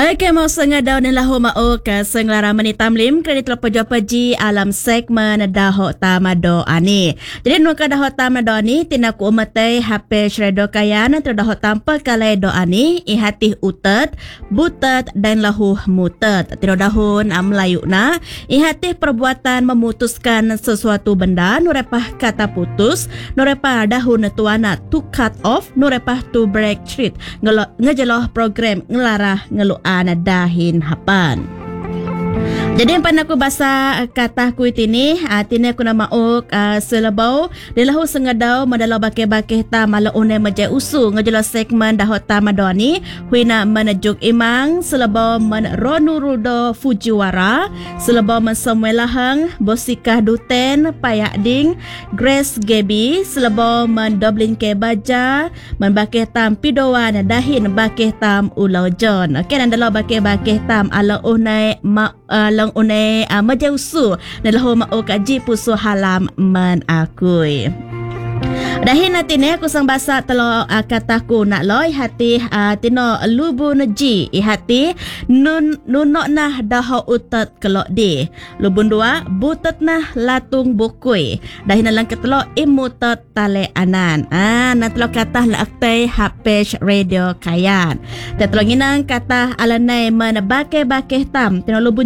Okey, mau sengadaw ni lahu mau ke senglara menitamlim kredit lopo-jopaji alam segmen daho tamado ani. Jadi nuka daho tamado ni tinaku umatay hape shredo kayan atau daho tampa kalay do ani ihati utet, butet dan lahu mutet. Tino dahun Melayu na ihati perbuatan memutuskan sesuatu benda nurepah kata putus, nurepah dahun tuana to cut off, nurepah to break street. Ngejeloh program ngelarah ngelu dahin hapan. Jadi yang panaku bahasa kata kuit ini tini aku nama selebau delahu sengadau madalau bakeh-bakeh ta mala une majai usu ngejelo segmen dahot ta madoni huina menejuk imang selebau men Ronu Rudo Fujiwara selebau men Samuel Lahang Bosikah Duten Payak Ding Grace Gebi selebau men Dublin ke Baja men bakeh tam Pidowan dahin bakeh tam Ulau John. Okey dan dalau bakeh-bakeh tam ala unai lang unai majausu nalahu mau kaji pusu halam men akui. Dahin nanti ni aku sang bahasa telo kataku nak loi hati tino lubu neji ihati nunok nah daho utat kelok di lubun dua butet nah latung bukui dahin lang ketelo imutat tale anan nak telo kata la aktai hapesh radio kayan telo nginang kata alanai men bakeh tam tino lubun